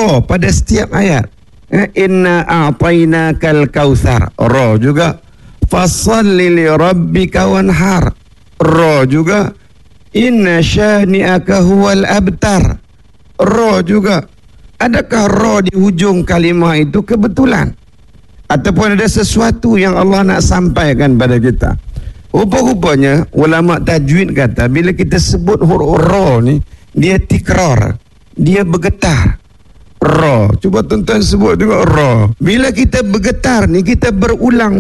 ra pada setiap ayat. Inna a'tainakal kautsar, ra juga. Fassalli li rabbika wanhar, ra juga. Inna syani'aka huwal abtar, ra juga. Adakah ra di hujung kalimah itu kebetulan? Ataupun ada sesuatu yang Allah nak sampaikan pada kita? Rupa-rupanya ulama tajwid kata bila kita sebut huruf ra ni, dia tikrar, dia bergetar. Ra, cuba tuan-tuan sebut juga ra. Bila kita bergetar ni, kita berulang.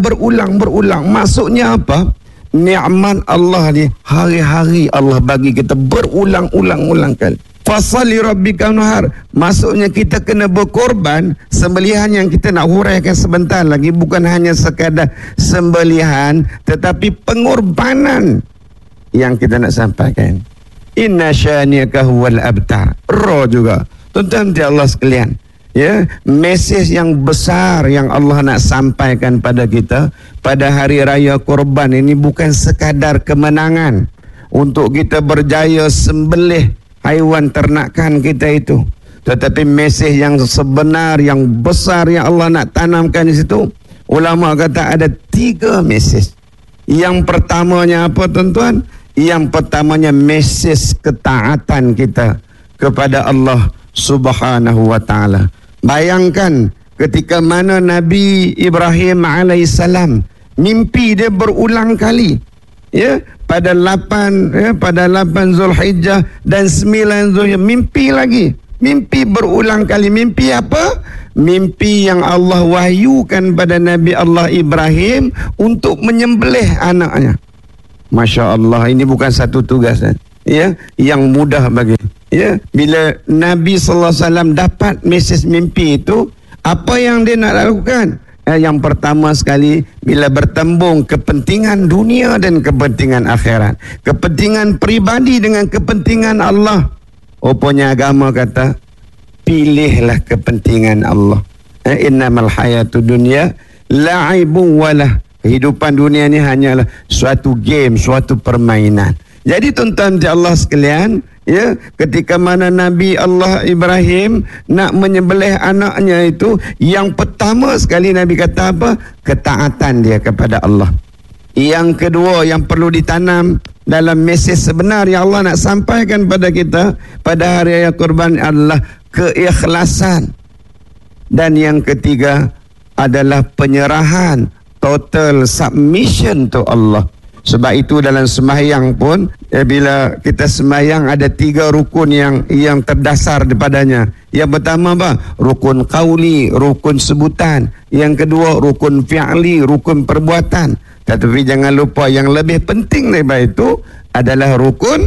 Maksudnya apa? Nikmat Allah ni hari-hari Allah bagi kita berulang-ulang kali. Fasali rabbika wanhar, maksudnya kita kena berkorban. Sembelihan yang kita nak huraikan sebentar lagi bukan hanya sekadar sembelihan, tetapi pengorbanan yang kita nak sampaikan. Inna syani'aka huwal abtar, ra juga. Tuan-tuan di Allah sekalian, ya, mesej yang besar yang Allah nak sampaikan pada kita pada hari raya Korban ini bukan sekadar kemenangan untuk kita berjaya sembelih haiwan ternakan kita itu, tetapi mesej yang sebenar, yang besar yang Allah nak tanamkan di situ. Ulama kata ada 3 mesej. Yang pertamanya apa tuan-tuan? Yang pertamanya mesej ketaatan kita kepada Allah Subhanahu wa ta'ala. Bayangkan ketika mana Nabi Ibrahim alaihissalam mimpi dia berulang kali, ya, pada 8 Zulhijjah dan 9 Zulhijjah, mimpi lagi, mimpi berulang kali. Mimpi apa? Mimpi yang Allah wahyukan pada Nabi Allah Ibrahim untuk menyembelih anaknya. Masya Allah, ini bukan satu tugas, ya, yang mudah bagi, ya. Bila Nabi SAW dapat mesej mimpi itu, apa yang dia nak lakukan? Yang pertama sekali, bila bertembung kepentingan dunia dan kepentingan akhirat, kepentingan pribadi dengan kepentingan Allah, rupanya agama kata pilihlah kepentingan Allah. Innamal hayatu dunya la'ibun walah, kehidupan dunia ni hanyalah suatu game, suatu permainan. Jadi tuan-tuan di Allah sekalian, ya, ketika mana Nabi Allah Ibrahim nak menyembelih anaknya itu, yang pertama sekali Nabi kata apa? Ketaatan dia kepada Allah. Yang kedua yang perlu ditanam dalam mesej sebenar yang Allah nak sampaikan pada kita pada hari raya Korban adalah keikhlasan. Dan yang ketiga adalah penyerahan, total submission to Allah. Sebab itu dalam sembahyang pun, bila kita sembahyang ada 3 rukun yang terdasar padanya. Yang pertama apa? Rukun qauli, rukun sebutan. Yang kedua rukun fi'li, rukun perbuatan. Tetapi jangan lupa yang lebih penting daripada itu adalah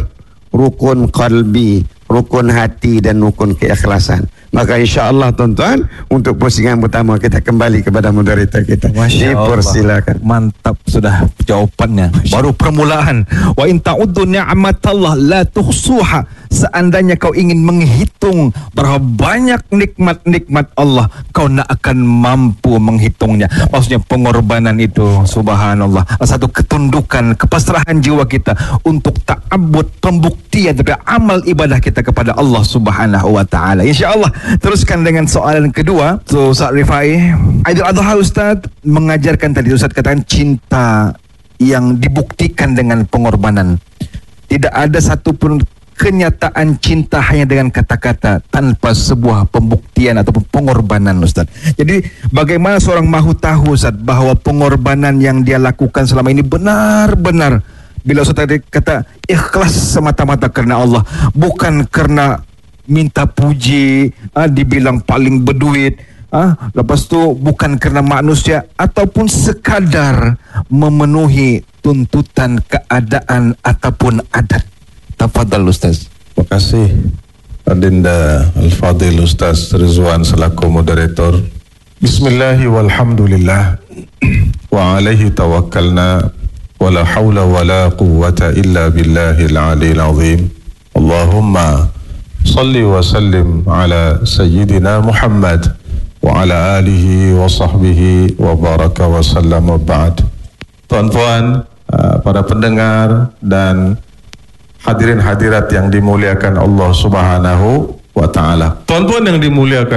rukun qalbi, rukun hati dan rukun keikhlasan. Maka insya-Allah tuan-tuan, untuk pusingan pertama kita kembali kepada moderator kita. Dipersilakan. Mantap sudah jawapannya. Baru permulaan. Wa in ta'uddu ni'matallah la tuhsuha. Seandainya kau ingin menghitung berapa banyak nikmat-nikmat Allah, kau nak akan mampu menghitungnya. Maksudnya pengorbanan itu, subhanallah, satu ketundukan, kepasrahan jiwa kita untuk ta'abbud, pembuktian dari amal ibadah kita kepada Allah Subhanahu wa ta'ala. InsyaAllah teruskan dengan soalan kedua. So Ustaz Rifai, Aidil Adha Ustaz mengajarkan tadi, Ustaz katakan cinta yang dibuktikan dengan pengorbanan. Tidak ada satu pun kenyataan cinta hanya dengan kata-kata tanpa sebuah pembuktian ataupun pengorbanan, Ustaz. Jadi bagaimana seorang mahu tahu, Ustaz, bahawa pengorbanan yang dia lakukan selama ini benar-benar, bila Ustaz tadi kata ikhlas semata-mata kerana Allah, bukan kerana minta puji, dibilang paling berduit, lepas tu bukan kerana manusia, ataupun sekadar memenuhi tuntutan keadaan ataupun adat. Tafadhal Ustaz. Terima kasih Adinda Al-Fadhil Ustaz Rizwan selaku moderator. Bismillahi walhamdulillah wa alaihi tawakkalna wa la hawla wa la quwwata illa billahil aliyil azim. Allahumma salli wa sallim ala sayyidina Muhammad wa ala alihi wa sahbihi wa baraka wa sallam wa ba'd. Tuan-tuan, para pendengar dan hadirin hadirat yang dimuliakan Allah Subhanahu wa ta'ala. Tuan-tuan yang dimuliakan